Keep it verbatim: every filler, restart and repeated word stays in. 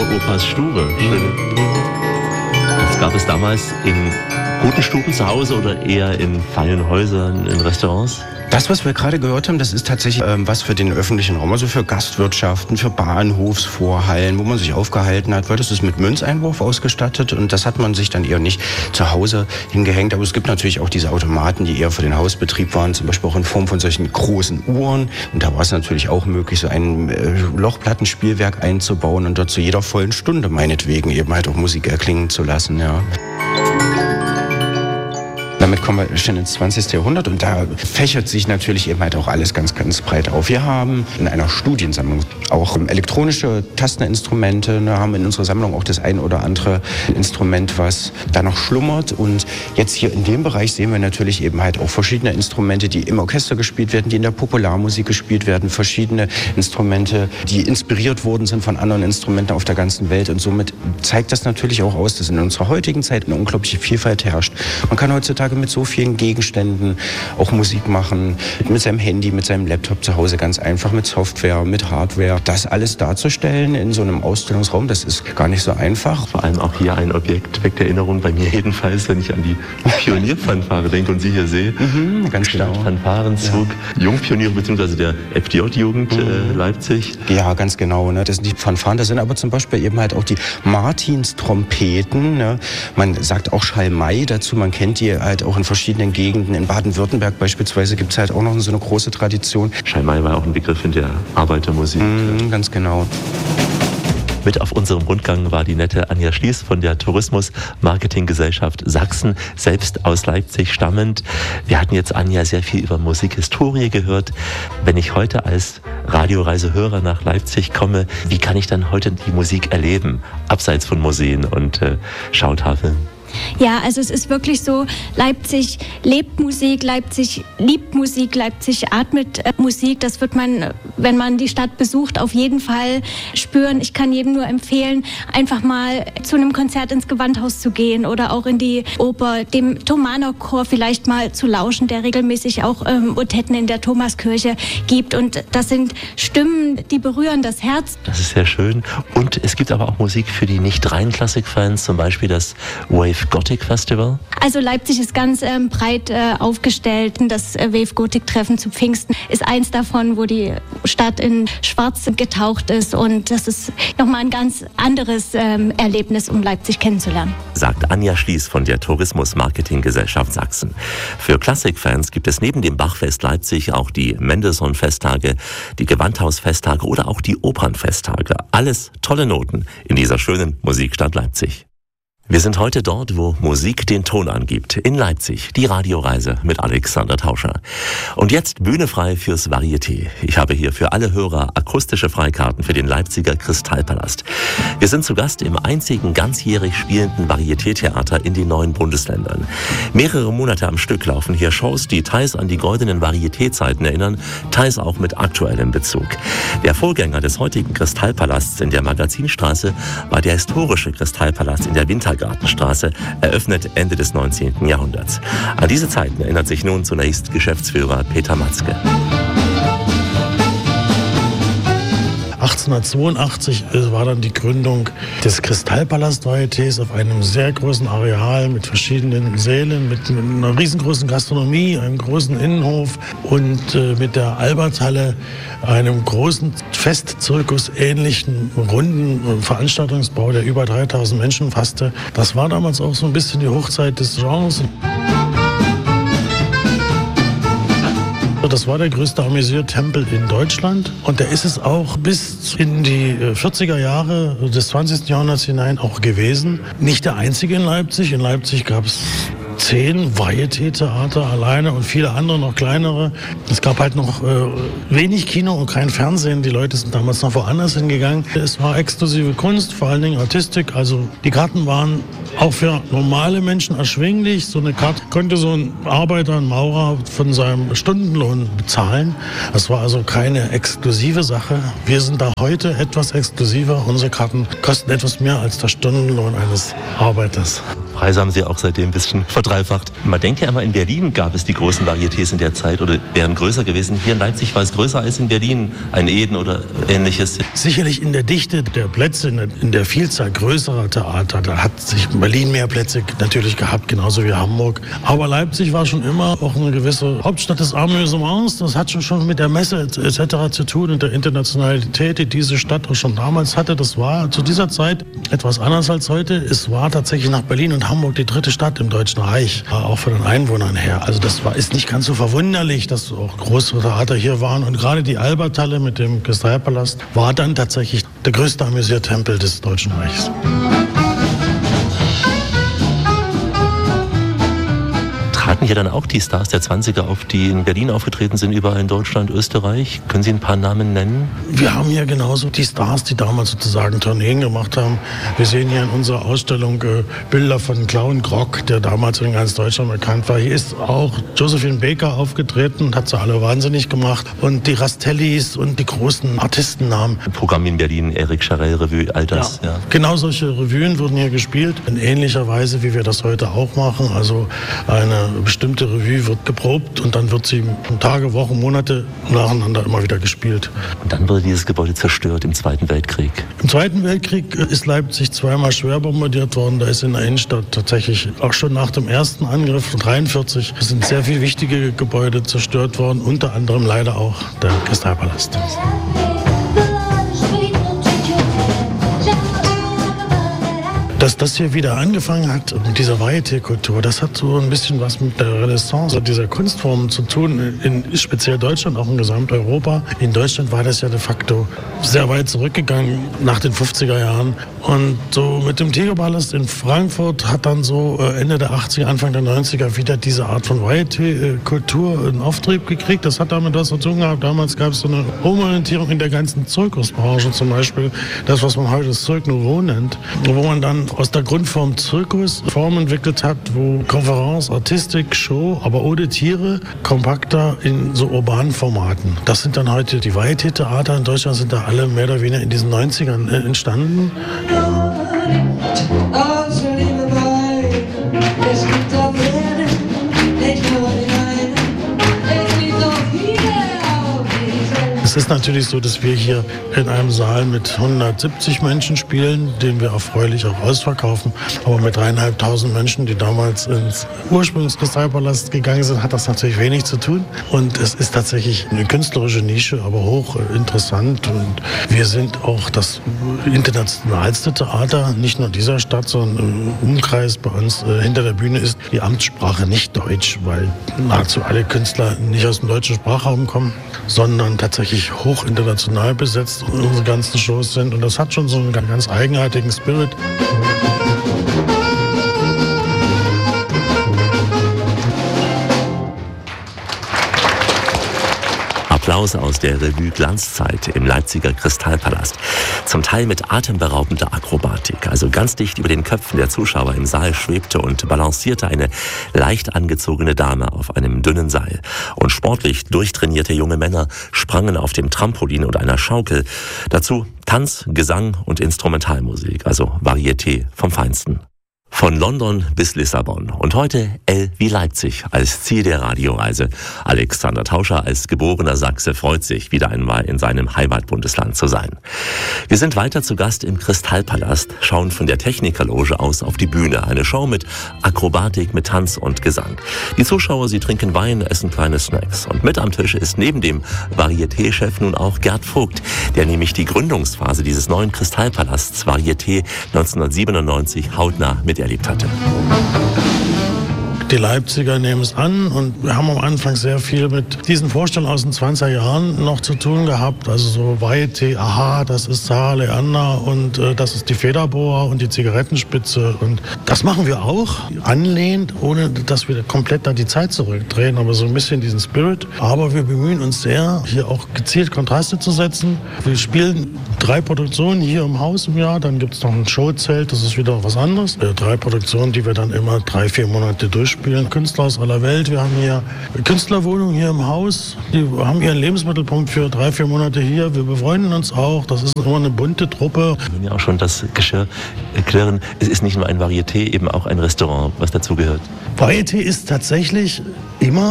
Opas Stube. Schön. Das gab es damals in guten Stuben zu Hause oder eher in feinen Häusern, in Restaurants? Das, was wir gerade gehört haben, das ist tatsächlich ähm, was für den öffentlichen Raum, also für Gastwirtschaften, für Bahnhofsvorhallen, wo man sich aufgehalten hat, weil das ist mit Münzeinwurf ausgestattet und das hat man sich dann eher nicht zu Hause hingehängt. Aber es gibt natürlich auch diese Automaten, die eher für den Hausbetrieb waren, zum Beispiel auch in Form von solchen großen Uhren. Und da war es natürlich auch möglich, so ein äh, Lochplattenspielwerk einzubauen und dort zu jeder vollen Stunde meinetwegen eben halt auch Musik erklingen zu lassen, ja. Damit kommen wir schon ins zwanzigste Jahrhundert und da fächert sich natürlich eben halt auch alles ganz, ganz breit auf. Wir haben in einer Studiensammlung auch elektronische Tasteninstrumente, ne, haben in unserer Sammlung auch das ein oder andere Instrument, was da noch schlummert. Und jetzt hier in dem Bereich sehen wir natürlich eben halt auch verschiedene Instrumente, die im Orchester gespielt werden, die in der Popularmusik gespielt werden, verschiedene Instrumente, die inspiriert worden sind von anderen Instrumenten auf der ganzen Welt. Und somit zeigt das natürlich auch aus, dass in unserer heutigen Zeit eine unglaubliche Vielfalt herrscht. Man kann heutzutage mit so vielen Gegenständen auch Musik machen, mit seinem Handy, mit seinem Laptop zu Hause ganz einfach, mit Software, mit Hardware. Das alles darzustellen in so einem Ausstellungsraum, das ist gar nicht so einfach. Vor allem auch hier ein Objekt weckt Erinnerung bei mir jedenfalls, wenn ich an die Pionierfanfare denke und Sie hier sehe. Mhm, ganz genau. Fanfarenzug, ja. Jungpioniere bzw. der F D J-Jugend mhm. äh, Leipzig. Ja, ganz genau. Ne? Das sind die Fanfaren, das sind aber zum Beispiel eben halt auch die Martinstrompeten. Ne? Man sagt auch Schalmei dazu, man kennt die halt auch in verschiedenen Gegenden. In Baden-Württemberg beispielsweise gibt es halt auch noch so eine große Tradition. Schalmei war auch ein Begriff in der Arbeitermusik. Mm, ganz genau. Mit auf unserem Rundgang war die nette Anja Schließ von der Tourismus-Marketing-Gesellschaft Sachsen, selbst aus Leipzig stammend. Wir hatten jetzt, Anja, sehr viel über Musikhistorie gehört. Wenn ich heute als Radioreisehörer nach Leipzig komme, wie kann ich dann heute die Musik erleben, abseits von Museen und äh, Schautafeln? Ja, also es ist wirklich so, Leipzig lebt Musik, Leipzig liebt Musik, Leipzig atmet äh, Musik. Das wird man, wenn man die Stadt besucht, auf jeden Fall spüren. Ich kann jedem nur empfehlen, einfach mal zu einem Konzert ins Gewandhaus zu gehen oder auch in die Oper, dem Thomanerchor vielleicht mal zu lauschen, der regelmäßig auch ähm, Motetten in der Thomaskirche gibt. Und das sind Stimmen, die berühren das Herz. Das ist sehr schön. Und es gibt aber auch Musik für die Nicht-Rein-Klassik-Fans, zum Beispiel das Wave Gothic Festival? Also Leipzig ist ganz ähm, breit äh, aufgestellt. Das äh, Wave Gothic Treffen zu Pfingsten ist eins davon, wo die Stadt in Schwarz getaucht ist. Und das ist nochmal ein ganz anderes ähm, Erlebnis, um Leipzig kennenzulernen. Sagt Anja Schließ von der Tourismus-Marketing-Gesellschaft Sachsen. Für Klassikfans gibt es neben dem Bachfest Leipzig auch die Mendelssohn-Festtage, die Gewandhaus-Festtage oder auch die Opernfesttage. Alles tolle Noten in dieser schönen Musikstadt Leipzig. Wir sind heute dort, wo Musik den Ton angibt. In Leipzig, die Radioreise mit Alexander Tauscher. Und jetzt Bühne frei fürs Varieté. Ich habe hier für alle Hörer akustische Freikarten für den Leipziger Kristallpalast. Wir sind zu Gast im einzigen ganzjährig spielenden Varieté-Theater in den neuen Bundesländern. Mehrere Monate am Stück laufen hier Shows, die teils an die goldenen Varieté-Zeiten erinnern, teils auch mit aktuellem Bezug. Der Vorgänger des heutigen Kristallpalasts in der Magazinstraße war der historische Kristallpalast in der Winter Gartenstraße, eröffnet Ende des neunzehnten Jahrhunderts. An diese Zeiten erinnert sich nun zunächst Geschäftsführer Peter Matzke. achtzehnhundertzweiundachtzig war dann die Gründung des Kristallpalast-Varietés auf einem sehr großen Areal mit verschiedenen Sälen, mit einer riesengroßen Gastronomie, einem großen Innenhof und äh, mit der Alberthalle, einem großen Festzirkus-ähnlichen runden Veranstaltungsbau, der über dreitausend Menschen fasste. Das war damals auch so ein bisschen die Hochzeit des Genres. Das war der größte Amüsiertempel in Deutschland und der ist es auch bis in die vierziger Jahre des zwanzigsten Jahrhunderts hinein auch gewesen. Nicht der einzige in Leipzig. In Leipzig gab es zehn Varieté-Theater alleine und viele andere, noch kleinere. Es gab halt noch äh, wenig Kino und kein Fernsehen. Die Leute sind damals noch woanders hingegangen. Es war exklusive Kunst, vor allen Dingen Artistik. Also die Karten waren auch für normale Menschen erschwinglich. So eine Karte konnte so ein Arbeiter, ein Maurer von seinem Stundenlohn bezahlen. Das war also keine exklusive Sache. Wir sind da heute etwas exklusiver. Unsere Karten kosten etwas mehr als der Stundenlohn eines Arbeiters. Preise haben Sie auch seitdem ein bisschen verdreifacht. Man denkt ja immer, in Berlin gab es die großen Varietés in der Zeit oder wären größer gewesen. Hier in Leipzig war es größer als in Berlin, ein Eden oder ähnliches. Sicherlich in der Dichte der Plätze, in der Vielzahl größerer Theater. Da hat sich Berlin mehr Plätze natürlich gehabt, genauso wie Hamburg. Aber Leipzig war schon immer auch eine gewisse Hauptstadt des Amüsements. Das hat schon mit der Messe et cetera zu tun und der Internationalität, die diese Stadt auch schon damals hatte. Das war zu dieser Zeit etwas anders als heute. Es war tatsächlich nach Berlin und Hamburg die dritte Stadt im Deutschen Reich, auch von den Einwohnern her. Also das war, ist nicht ganz so verwunderlich, dass auch große Theater hier waren. Und gerade die Alberthalle mit dem Kristallpalast war dann tatsächlich der größte Amüsiertempel des Deutschen Reichs. Traten hier dann auch die Stars der zwanziger auf, die in Berlin aufgetreten sind, überall in Deutschland, Österreich? Können Sie ein paar Namen nennen? Wir haben hier genauso die Stars, die damals sozusagen Tourneen gemacht haben. Wir sehen hier in unserer Ausstellung äh, Bilder von Clown Grock, der damals in ganz Deutschland bekannt war. Hier ist auch Josephine Baker aufgetreten, hat sie alle wahnsinnig gemacht. Und die Rastellis und die großen Artistennamen. Programm in Berlin, Eric Charell Revue, all das. Ja. Ja. Genau solche Revuen wurden hier gespielt, in ähnlicher Weise, wie wir das heute auch machen. Also eine bestimmte Revue wird geprobt und dann wird sie Tage, Wochen, Monate nacheinander immer wieder gespielt. Und dann wurde dieses Gebäude zerstört im Zweiten Weltkrieg. Im Zweiten Weltkrieg ist Leipzig zweimal schwer bombardiert worden. Da ist in der Innenstadt tatsächlich auch schon nach dem ersten Angriff dreiundvierzig sind sehr viele wichtige Gebäude zerstört worden, unter anderem leider auch der Kristallpalast. Dass das hier wieder angefangen hat mit dieser Varieté-Kultur, das hat so ein bisschen was mit der Renaissance dieser Kunstformen zu tun, in speziell Deutschland, auch in Gesamteuropa. In Deutschland war das ja de facto sehr weit zurückgegangen nach den fünfziger Jahren. Und so mit dem Tigerpalast in Frankfurt hat dann so Ende der achtziger, Anfang der neunziger wieder diese Art von Varieté-Kultur einen Auftrieb gekriegt. Das hat damit was zu tun gehabt. Damals gab es so eine Umorientierung in der ganzen Zirkusbranche zum Beispiel. Das, was man heute das Cirque Nouveau nennt, wo man dann aus der Grundform Zirkus Form entwickelt hat, wo Konferenz, Artistik, Show, aber ohne Tiere, kompakter in so urbanen Formaten. Das sind dann heute die Varieté-Theater in Deutschland, sind da alle mehr oder weniger in diesen neunzigern entstanden. Es ist natürlich so, dass wir hier in einem Saal mit hundertsiebzig Menschen spielen, den wir erfreulich auch ausverkaufen. Aber mit dreieinhalbtausend Menschen, die damals ins Ursprungskristallpalast gegangen sind, hat das natürlich wenig zu tun. Und es ist tatsächlich eine künstlerische Nische, aber hoch interessant. Und wir sind auch das internationalste Theater, nicht nur dieser Stadt, sondern im Umkreis bei uns äh, hinter der Bühne ist die Amtssprache nicht Deutsch, weil nahezu alle Künstler nicht aus dem deutschen Sprachraum kommen, sondern tatsächlich hoch international besetzt unsere ganzen Shows sind. Und das hat schon so einen ganz eigenartigen Spirit. Applaus aus der Revue Glanzzeit im Leipziger Kristallpalast. Zum Teil mit atemberaubender Akrobatik. Also ganz dicht über den Köpfen der Zuschauer im Saal schwebte und balancierte eine leicht angezogene Dame auf einem dünnen Seil. Und sportlich durchtrainierte junge Männer sprangen auf dem Trampolin und einer Schaukel. Dazu Tanz, Gesang und Instrumentalmusik, also Varieté vom Feinsten. Von London bis Lissabon und heute L wie Leipzig als Ziel der Radioreise. Alexander Tauscher als geborener Sachse freut sich, wieder einmal in seinem Heimatbundesland zu sein. Wir sind weiter zu Gast im Kristallpalast, schauen von der Technikerloge aus auf die Bühne. Eine Show mit Akrobatik, mit Tanz und Gesang. Die Zuschauer, sie trinken Wein, essen kleine Snacks. Und mit am Tisch ist neben dem Varieté-Chef nun auch Gerd Vogt, der nämlich die Gründungsphase dieses neuen Kristallpalasts Varieté neunzehnhundertsiebenundneunzig hautnah miterlebt hatte. Die Leipziger nehmen es an und wir haben am Anfang sehr viel mit diesen Vorstellungen aus den zwanziger Jahren noch zu tun gehabt. Also so Varieté, aha, das ist Sarah Leander und äh, das ist die Federboa und die Zigarettenspitze. Und das machen wir auch, anlehnt, ohne dass wir komplett da die Zeit zurückdrehen, aber so ein bisschen diesen Spirit. Aber wir bemühen uns sehr, hier auch gezielt Kontraste zu setzen. Wir spielen drei Produktionen hier im Haus im Jahr, dann gibt es noch ein Showzelt, das ist wieder was anderes. Äh, drei Produktionen, die wir dann immer drei, vier Monate durchführen. spielen Künstler aus aller Welt. Wir haben hier Künstlerwohnungen hier im Haus. Die haben ihren Lebensmittelpunkt für drei, vier Monate hier. Wir befreunden uns auch. Das ist immer eine bunte Truppe. Wir können ja auch schon das Geschirr erklären. Es ist nicht nur ein Varieté, eben auch ein Restaurant, was dazugehört. Varieté ist tatsächlich immer